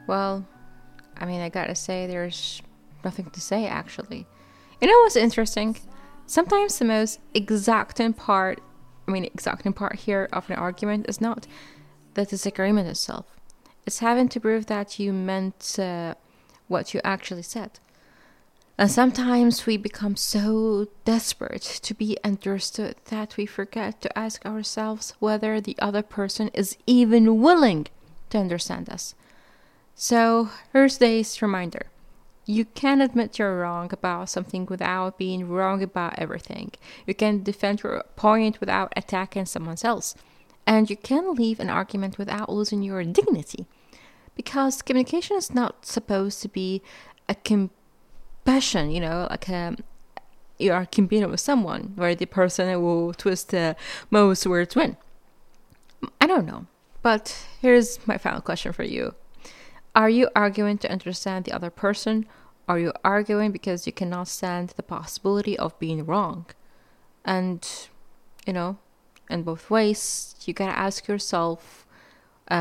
Well, I gotta say, there's nothing to say actually. You know what's interesting? Sometimes the most exacting part here of an argument is not the disagreement itself. It's having to prove that you meant what you actually said. And sometimes we become so desperate to be understood that we forget to ask ourselves whether the other person is even willing to understand us. So, here's today's reminder. You can admit you're wrong about something without being wrong about everything. You can defend your point without attacking someone else. And you can leave an argument without losing your dignity. Because communication is not supposed to be a compassion, you are competing with someone where the person will twist the most words win. I don't know. But here's my final question for you. Are you arguing to understand the other person? Are you arguing because you cannot stand the possibility of being wrong? And, you know, in both ways, you gotta ask yourself